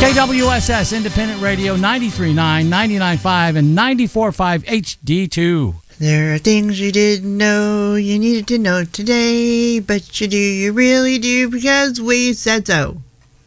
KWSS Independent Radio 93.9, 99.5, and 94.5 HD2. There are things you didn't know you needed to know today, but you really do, because we said so.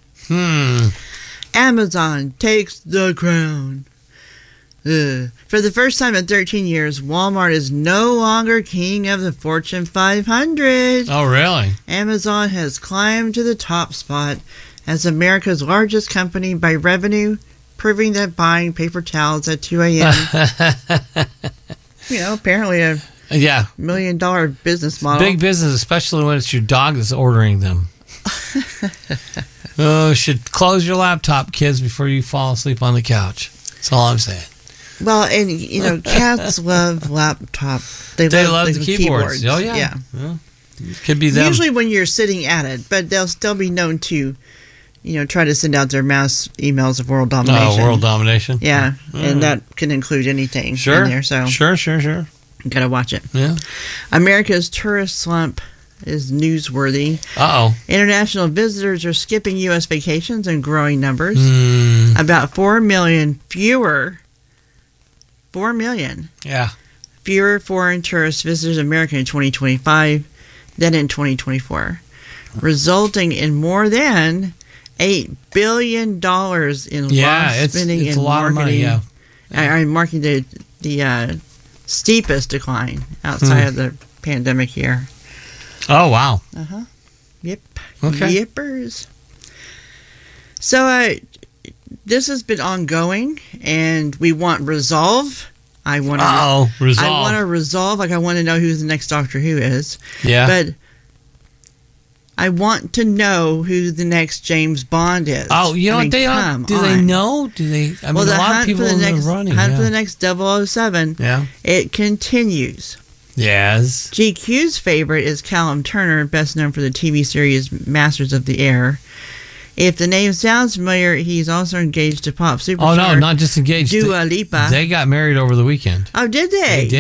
Amazon takes the crown. For the first time in 13 years, Walmart is no longer king of the Fortune 500. Oh, really? Amazon has climbed to the top spot as America's largest company by revenue, proving that buying paper towels at 2 a.m. Apparently a $1 million business model. Big business, especially when it's your dog that's ordering them. Should close your laptop, kids, before you fall asleep on the couch. That's all I'm saying. Well, and cats love laptop. They love the keyboards. Oh yeah. Well, it could be them. Usually when you're sitting at it, but they'll still be known to, try to send out their mass emails of world domination. Oh, world domination. Yeah, and that can include anything in there. So sure. You gotta watch it. Yeah. America's tourist slump is newsworthy. International visitors are skipping U.S. vacations in growing numbers. About 4 million fewer. 4 million. Yeah. Fewer foreign tourists visited America in 2025 than in 2024, resulting in more than $8 billion in lost spending it's in a lot marketing. Of money, Marking the steepest decline outside of the pandemic year. Oh, wow. Yep. Okay. Yippers. So this has been ongoing, and we want resolve. I want to resolve. Like, I want to know who the next Doctor Who is. Yeah. But I want to know who the next James Bond is. Oh, you know what they are? Do they know? Do they? I mean, a lot of people are running. Hunt for the next 007. Yeah. It continues. Yes. GQ's favorite is Callum Turner, best known for the TV series Masters of the Air. If the name sounds familiar, he's also engaged to pop superstar. Oh, no, not just engaged. Dua Lipa. They got married over the weekend. Oh, did they? They did.